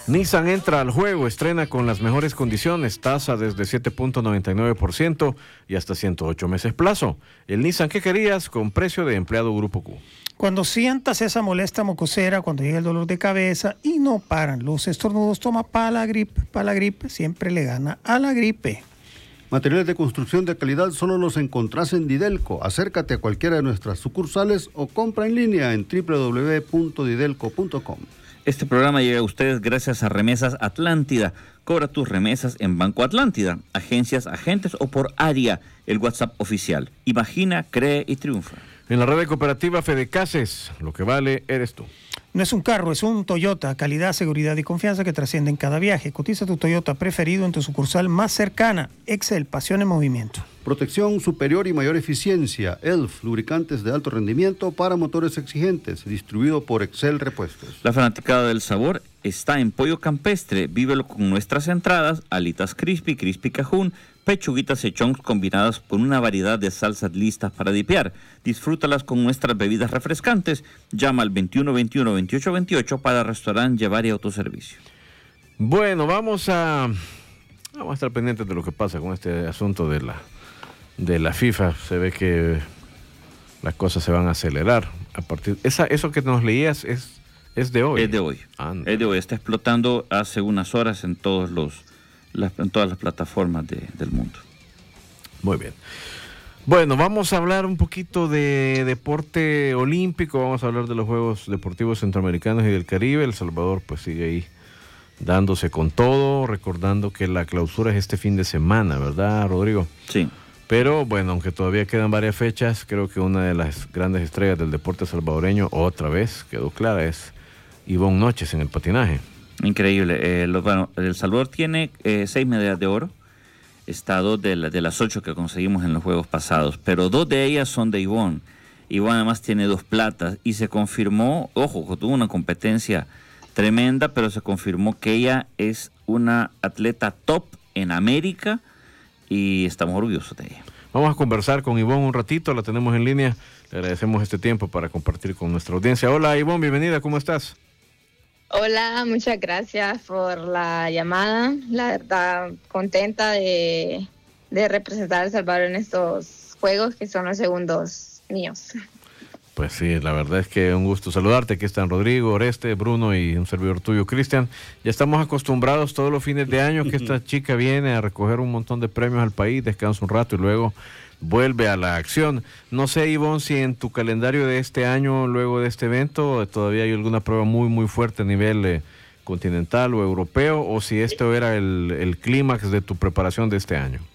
Nissan entra al juego, estrena con las mejores condiciones, tasa desde 7.99% y hasta 108 meses plazo. El Nissan que querías con precio de empleado Grupo Q. Cuando sientas esa molesta mocosera, cuando llega el dolor de cabeza y no paran los estornudos, toma Palagrip. Palagrip siempre le gana a la gripe. Materiales de construcción de calidad solo los encontrás en Didelco. Acércate a cualquiera de nuestras sucursales o compra en línea en www.didelco.com. Este programa llega a ustedes gracias a Remesas Atlántida. Cobra tus remesas en Banco Atlántida, agencias, agentes o por área. El WhatsApp oficial. Imagina, cree y triunfa. En la red cooperativa Fedecases, lo que vale eres tú. No es un carro, es un Toyota. Calidad, seguridad y confianza que trascienden cada viaje. Cotiza tu Toyota preferido en tu sucursal más cercana. Excel, pasión en movimiento. Protección superior y mayor eficiencia. ELF, lubricantes de alto rendimiento para motores exigentes. Distribuido por Excel Repuestos. La fanaticada del sabor está en Pollo Campestre. Vívelo con nuestras entradas, alitas crispy, crispy cajún, pechuguitas y chonks combinadas con una variedad de salsas listas para dipear. Disfrútalas con nuestras bebidas refrescantes. Llama al 2121-2828 para restaurante, llevar y autoservicio. Bueno, vamos a estar pendientes de lo que pasa con este asunto de la FIFA. Se ve que las cosas se van a acelerar. Eso que nos leías es de hoy. Es de hoy. Anda. Es de hoy. Está explotando hace unas horas en todas las plataformas del mundo. Muy bien. Bueno, vamos a hablar un poquito de deporte olímpico. Vamos a hablar de los Juegos Deportivos Centroamericanos y del Caribe. El Salvador pues sigue ahí dándose con todo, recordando que la clausura es este fin de semana, ¿verdad, Rodrigo? Sí. Pero bueno, aunque todavía quedan varias fechas, creo que una de las grandes estrellas del deporte salvadoreño, otra vez quedó clara, es Ivonne Noches en el patinaje. Increíble. El Salvador tiene 6 medallas de oro. Está 2 de las 8 que conseguimos en los juegos pasados, pero 2 de ellas son de Ivonne. Ivonne además tiene 2 platas y se confirmó, ojo, tuvo una competencia tremenda, pero se confirmó que ella es una atleta top en América y estamos orgullosos de ella. Vamos a conversar con Ivonne un ratito, la tenemos en línea. Le agradecemos este tiempo para compartir con nuestra audiencia. Hola Ivonne, bienvenida, ¿cómo estás? Hola, muchas gracias por la llamada. La verdad, contenta de representar a El Salvador en estos juegos que son los segundos míos. Pues sí, la verdad es que un gusto saludarte. Aquí están Rodrigo, Oreste, Bruno y un servidor tuyo, Cristian. Ya estamos acostumbrados todos los fines de año que esta chica viene a recoger un montón de premios al país, descansa un rato y luego vuelve a la acción. No sé, Ivonne, si en tu calendario de este año, luego de este evento, todavía hay alguna prueba muy, muy fuerte a nivel continental o europeo, o si esto era el clímax de tu preparación de este año.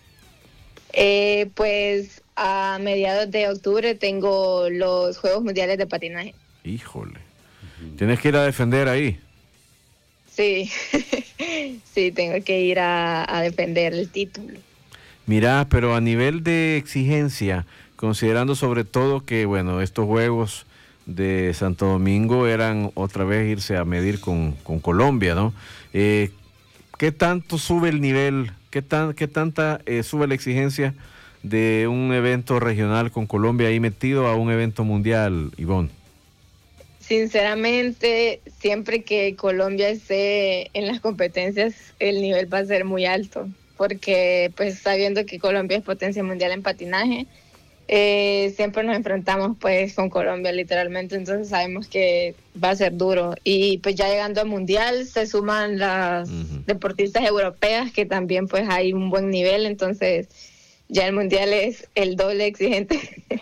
Pues a mediados de octubre tengo los Juegos Mundiales de Patinaje. Híjole. Tienes que ir a defender ahí. Sí, sí, tengo que ir a defender el título. Mira, pero a nivel de exigencia, considerando sobre todo que, bueno, estos Juegos de Santo Domingo eran otra vez irse a medir con Colombia, ¿no? ¿Qué tanto sube el nivel, qué tanta sube la exigencia de un evento regional con Colombia ahí metido a un evento mundial, Ivonne? Sinceramente, siempre que Colombia esté en las competencias, el nivel va a ser muy alto. Porque pues sabiendo que Colombia es potencia mundial en patinaje, siempre nos enfrentamos pues con Colombia literalmente, entonces sabemos que va a ser duro. Y pues ya llegando al mundial se suman las deportistas europeas que también pues hay un buen nivel, entonces ya el mundial es el doble exigente.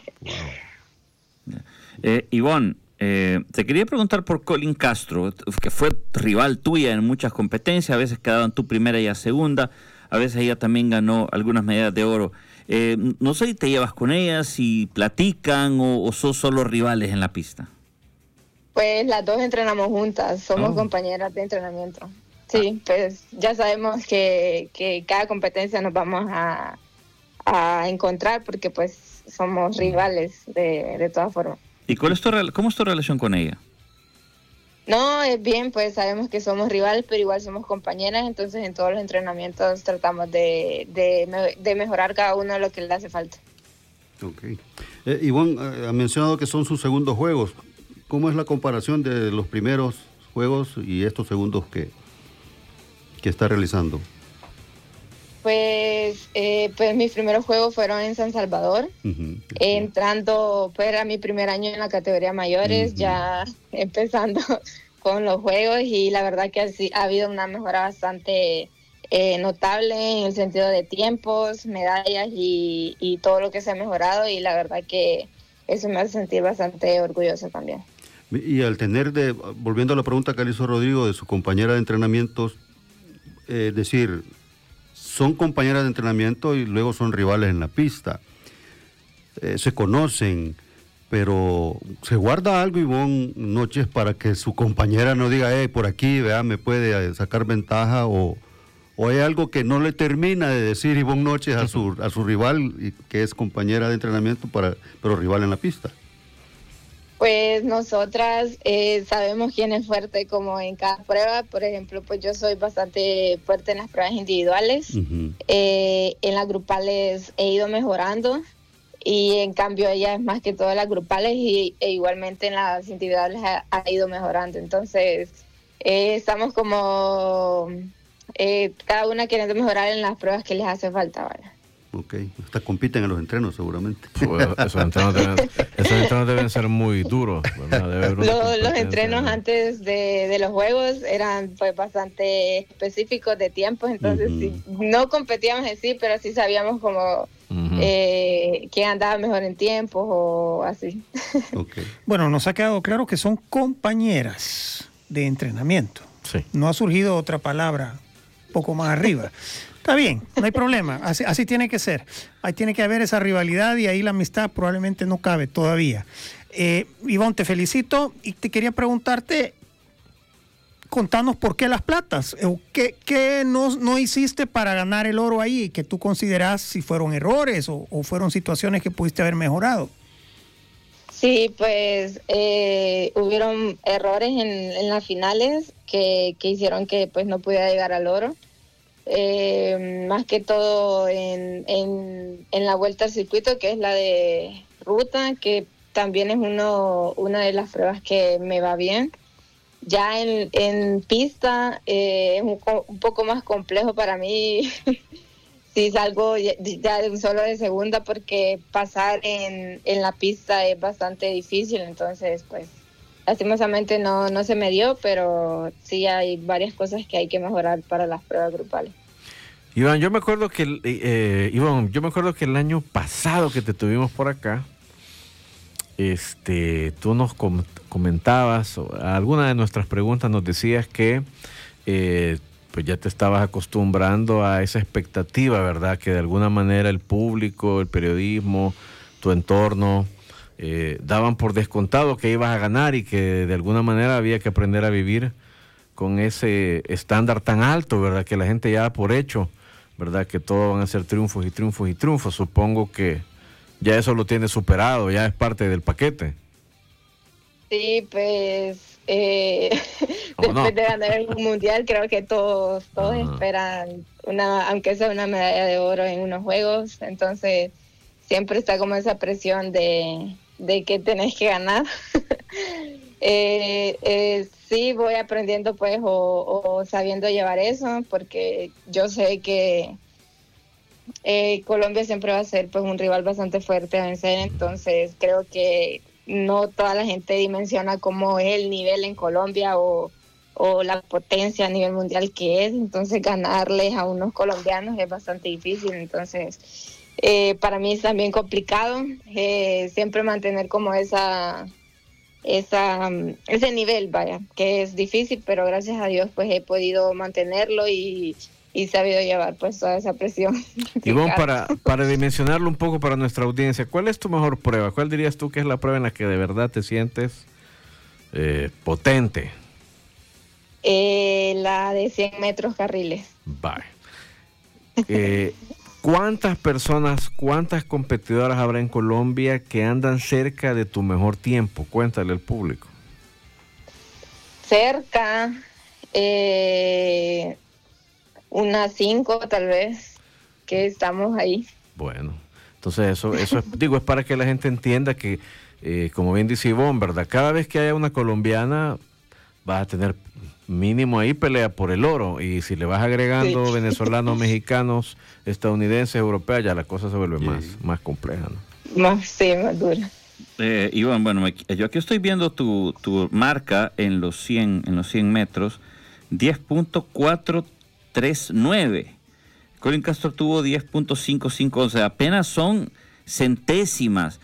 Ivonne, te quería preguntar por Colin Castro, que fue rival tuya en muchas competencias, a veces quedaban tú primera y a segunda. A veces ella también ganó algunas medallas de oro. No sé si te llevas con ella, si platican o sos solo rivales en la pista. Pues las dos entrenamos juntas, somos compañeras de entrenamiento. Sí, pues ya sabemos que cada competencia nos vamos a encontrar porque pues somos rivales de todas formas. ¿Y cómo es tu relación con ella? No, es bien, pues sabemos que somos rivales, pero igual somos compañeras, entonces en todos los entrenamientos tratamos de mejorar cada uno lo que le hace falta. Ok. Ivonne, ha mencionado que son sus segundos juegos. ¿Cómo es la comparación de los primeros juegos y estos segundos que está realizando? Pues mis primeros juegos fueron en San Salvador, entrando, pues era mi primer año en la categoría mayores, ya empezando con los juegos, y la verdad que así ha habido una mejora bastante notable en el sentido de tiempos, medallas y todo lo que se ha mejorado, y la verdad que eso me hace sentir bastante orgullosa también. Y al volviendo a la pregunta que le hizo Rodrigo de su compañera de entrenamientos, decir, son compañeras de entrenamiento y luego son rivales en la pista, se conocen, pero ¿se guarda algo, Ivonne Noches, para que su compañera no diga, por aquí, vea, me puede sacar ventaja, o hay algo que no le termina de decir Ivonne Noches a su rival, y que es compañera de entrenamiento, pero rival en la pista? Pues nosotras sabemos quién es fuerte como en cada prueba. Por ejemplo, pues yo soy bastante fuerte en las pruebas individuales. En las grupales he ido mejorando, y en cambio ella es más que todo en las grupales, e igualmente en las individuales ha ido mejorando. Entonces estamos como cada una queriendo mejorar en las pruebas que les hace falta, ¿vale? Ok, hasta compiten en los entrenos seguramente. Pues esos entrenos deben ser muy duros, ¿verdad? Los entrenos antes de los juegos eran pues bastante específicos de tiempos, entonces sí, no competíamos en sí, pero sí sabíamos como quién andaba mejor en tiempos o así. Okay. Bueno, nos ha quedado claro que son compañeras de entrenamiento. Sí. No ha surgido otra palabra un poco más arriba. Está bien, no hay problema, así tiene que ser. Ahí tiene que haber esa rivalidad, y ahí la amistad probablemente no cabe todavía. Ivonne, te felicito, y te quería preguntarte, contanos por qué las platas, ¿qué no hiciste para ganar el oro ahí, que tú consideras si fueron errores o fueron situaciones que pudiste haber mejorado? Sí, pues hubieron errores en las finales que hicieron que pues no pudiera llegar al oro. Más que todo en la vuelta al circuito, que es la de ruta, que también es una de las pruebas que me va bien. Ya en pista es un poco más complejo para mí si salgo ya solo de segunda, porque pasar en la pista es bastante difícil. Entonces pues lastimosamente no se me dio, pero sí hay varias cosas que hay que mejorar para las pruebas grupales. Iván, yo me acuerdo que el año pasado que te tuvimos por acá, tú nos comentabas, a alguna de nuestras preguntas nos decías que pues ya te estabas acostumbrando a esa expectativa, ¿verdad? Que de alguna manera el público, el periodismo, tu entorno daban por descontado que ibas a ganar, y que de alguna manera había que aprender a vivir con ese estándar tan alto, ¿verdad? Que la gente ya da por hecho, ¿verdad? Que todo van a ser triunfos y triunfos y triunfos. Supongo que ya eso lo tienes superado, ya es parte del paquete. Sí, pues después de ganar el mundial, creo que todos esperan aunque sea una medalla de oro en unos juegos. Entonces siempre está como esa presión de que tenés que ganar. Sí, voy aprendiendo pues o sabiendo llevar eso, porque yo sé que Colombia siempre va a ser pues un rival bastante fuerte a vencer. Entonces creo que no toda la gente dimensiona cómo es el nivel en Colombia o la potencia a nivel mundial que es. Entonces ganarles a unos colombianos es bastante difícil. Entonces para mí es también complicado siempre mantener como ese nivel, vaya, que es difícil, pero gracias a Dios pues he podido mantenerlo y sabido llevar pues toda esa presión. Ivonne, para dimensionarlo un poco para nuestra audiencia, ¿cuál es tu mejor prueba? ¿Cuál dirías tú que es la prueba en la que de verdad te sientes potente? La de 100 metros carriles. Vale. ¿Cuántas competidoras habrá en Colombia que andan cerca de tu mejor tiempo? Cuéntale al público. Cerca, unas 5 tal vez, que estamos ahí. Bueno, entonces eso es, es para que la gente entienda que, como bien dice Ivonne, ¿verdad? Cada vez que haya una colombiana, vas a tener mínimo ahí pelea por el oro. Y si le vas agregando venezolanos, mexicanos, estadounidenses, europeos, ya la cosa se vuelve más compleja, ¿no? Más dura. Iván, bueno, yo aquí estoy viendo tu marca en los 100 metros, 10.439. Colin Castro tuvo 10.55, o sea, apenas son centésimas.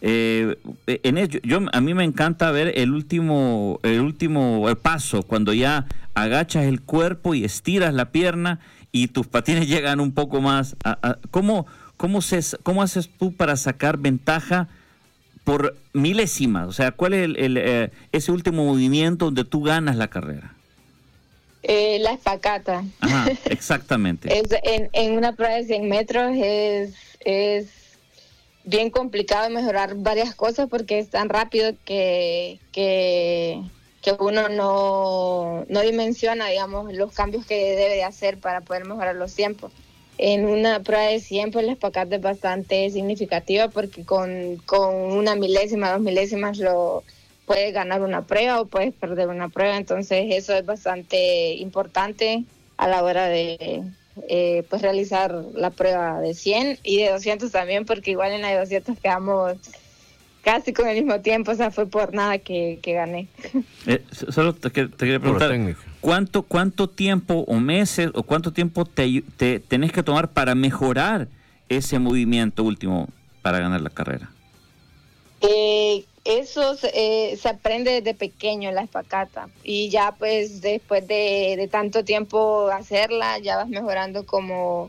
A mí me encanta ver el último paso, cuando ya agachas el cuerpo y estiras la pierna y tus patines llegan un poco más. ¿Cómo haces tú para sacar ventaja por milésimas? O sea, ¿cuál es ese último movimiento donde tú ganas la carrera? La espacata. Ajá, exactamente. En una prueba de 100 metros es bien complicado mejorar varias cosas porque es tan rápido que uno no dimensiona, digamos, los cambios que debe de hacer para poder mejorar los tiempos. En una prueba de 100, pues la espacata es bastante significativa porque con 1 milésima, 2 milésimas puedes ganar una prueba o puedes perder una prueba. Entonces eso es bastante importante a la hora de pues realizar la prueba de 100 y de 200 también, porque igual en la de 200 quedamos casi con el mismo tiempo, o sea, fue por nada que gané. Solo te quería preguntar, ¿cuánto tiempo o meses o cuánto tiempo te tenés que tomar para mejorar ese movimiento último para ganar la carrera? Eso se aprende desde pequeño, la espacata, y ya pues después de tanto tiempo hacerla, ya vas mejorando como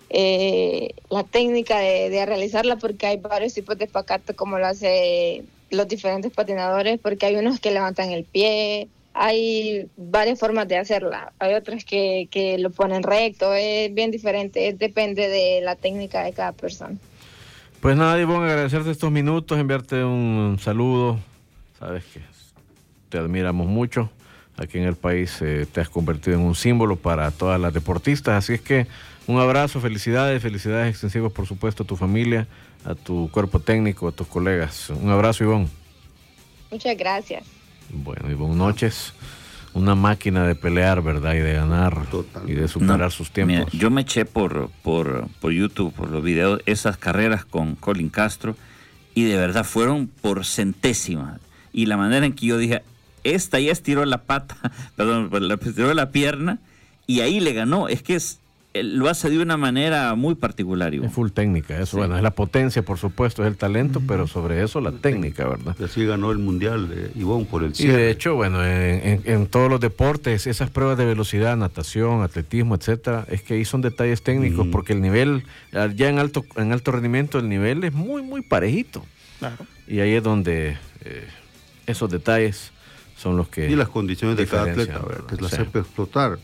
la técnica de realizarla, porque hay varios tipos de espacata como lo hacen los diferentes patinadores, porque hay unos que levantan el pie, hay varias formas de hacerla, hay otras que lo ponen recto, es bien diferente, depende de la técnica de cada persona. Pues nada, Ivonne, agradecerte estos minutos, enviarte un saludo. Sabes que te admiramos mucho. Aquí en el país te has convertido en un símbolo para todas las deportistas. Así es que un abrazo, felicidades extensivas, por supuesto, a tu familia, a tu cuerpo técnico, a tus colegas. Un abrazo, Ivonne. Muchas gracias. Bueno, Ivonne Noches, una máquina de pelear, ¿verdad? Y de ganar. Total. Y de superar sus tiempos. Mira, yo me eché por YouTube, por los videos, esas carreras con Colin Castro, y de verdad fueron por centésimas. Y la manera en que yo dije, esta ya estiró la pata, perdón, estiró la pierna, y ahí le ganó. Es que lo hace de una manera muy particular. Es full técnica, eso, sí. Bueno, es la potencia, por supuesto, es el talento, pero sobre eso la técnica, ¿verdad? Y así ganó el mundial Ivonne por el cierre. Y de hecho, bueno, en todos los deportes, esas pruebas de velocidad, natación, atletismo, etcétera, es que ahí son detalles técnicos, porque el nivel, ya en alto rendimiento, el nivel es muy, muy parejito. Claro. Y ahí es donde esos detalles son los que... Y las condiciones de cada atleta, que la sepa explotar.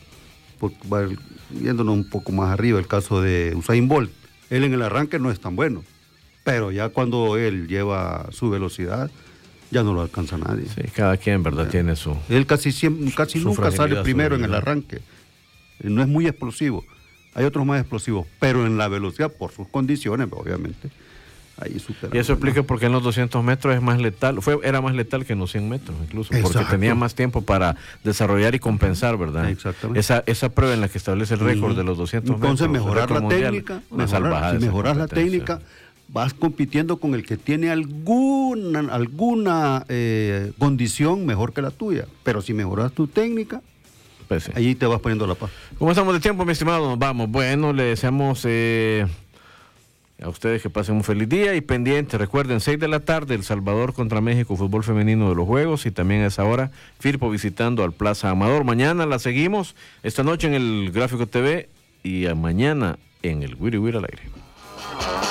Viéndonos un poco más arriba, el caso de Usain Bolt, él en el arranque no es tan bueno, pero ya cuando él lleva su velocidad, ya no lo alcanza nadie. Sí, cada quien, ¿verdad? Tiene su... Él casi nunca sale primero en el arranque, no es muy explosivo, hay otros más explosivos, pero en la velocidad, por sus condiciones, obviamente, ahí supera. Y eso explica por qué en los 200 metros es más letal, era más letal que en los 100 metros incluso, porque tenía más tiempo para desarrollar y compensar, ¿verdad? Exactamente. Esa prueba en la que establece el récord de los 200 Entonces, metros. mejorar la técnica, si mejoras la técnica, vas compitiendo con el que tiene alguna condición mejor que la tuya, pero si mejoras tu técnica, pues sí, allí te vas poniendo la paz. ¿Cómo estamos de tiempo, mi estimado? Nos vamos. Bueno, le deseamos... a ustedes que pasen un feliz día y pendientes, recuerden, 6 de la tarde, El Salvador contra México, fútbol femenino de los Juegos, y también a esa hora, Firpo visitando al Plaza Amador. Mañana la seguimos, esta noche en el Gráfico TV y mañana en el Wiri Wiri al aire.